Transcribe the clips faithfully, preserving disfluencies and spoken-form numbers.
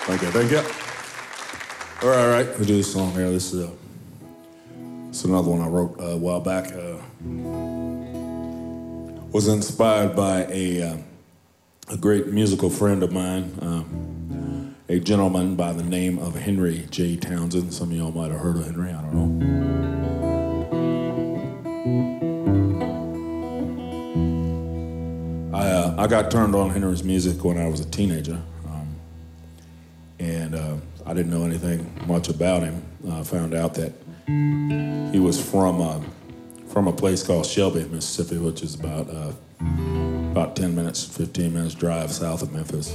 Thank you, thank you. All right, all right, we'll do this song here. This is, uh, this is another one I wrote uh, a while back. Uh, was inspired by a, uh, a great musical friend of mine, um, a gentleman by the name of Henry J. Townsend. Some of y'all might have heard of Henry, I don't know. I, uh, I got turned on Henry's music when I was a teenager. And uh, I didn't know anything much about him. I uh, found out that he was from uh, from a place called Shelby, Mississippi, which is about uh, about ten minutes, fifteen minutes drive south of Memphis.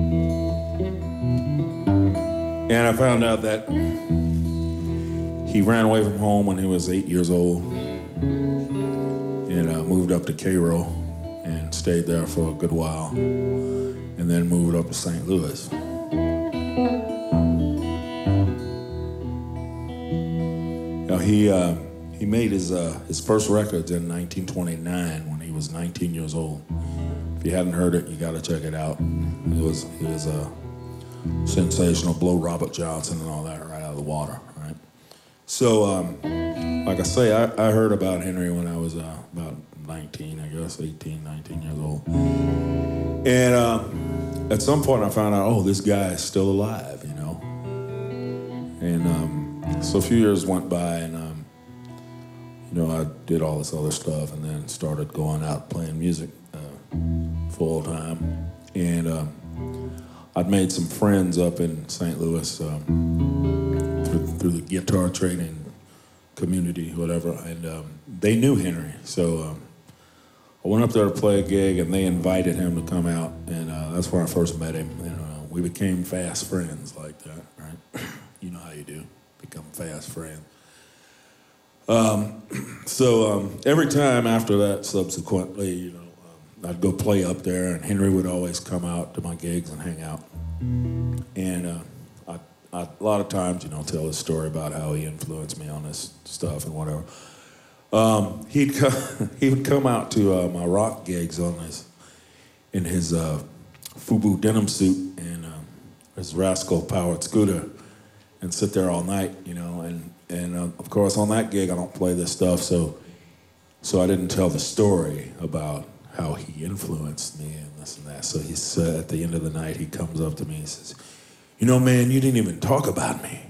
And I found out that he ran away from home when he was eight years old and uh, moved up to Cairo and stayed there for a good while, and then moved up to Saint Louis. Now he uh, he made his uh, his first records in nineteen twenty-nine when he was nineteen years old. If you hadn't heard it, you got to check it out. It was it was a uh, sensational, blow Robert Johnson and all that right out of the water, right? So, um, like I say, I, I heard about Henry when I was uh, about nineteen, I guess, eighteen, nineteen years old. And uh, at some point I found out, oh, this guy is still alive, you know? And um, so a few years went by, and um, you know, I did all this other stuff, and then started going out playing music uh, full time. And um, I'd made some friends up in Saint Louis um, through, through the guitar training community, whatever, and um, they knew Henry. So um, I went up there to play a gig, and they invited him to come out, and uh, that's where I first met him. And uh, we became fast friends like that, right? You know how you do. Become fast friends. Um, so um, every time after that, subsequently, you know, um, I'd go play up there, and Henry would always come out to my gigs and hang out. And uh, I, I, a lot of times, you know, tell his story about how he influenced me on this stuff and whatever. Um, he'd come, he would come out to uh, my rock gigs on this in his uh, FUBU denim suit and um, his Rascal powered scooter, and sit there all night, you know, and, and uh, of course on that gig I don't play this stuff, so so I didn't tell the story about how he influenced me and this and that. So he said at the end of the night, he comes up to me and says, you know, man, you didn't even talk about me.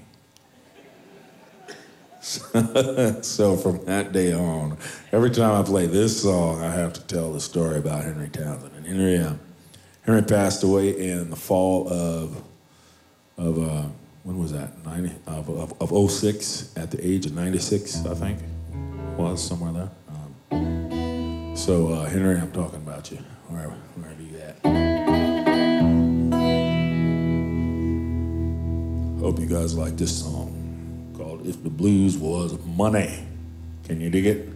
So from that day on, every time I play this song, I have to tell the story about Henry Townsend. And Henry, uh, Henry passed away in the fall of, of uh, when was that? ninety of, of, of oh six, at the age of ninety-six, I think. Was somewhere there. Um, so uh, Henry, I'm talking about you, wherever, wherever you at. Hope you guys like this song called "If the Blues Was Money." Can you dig it?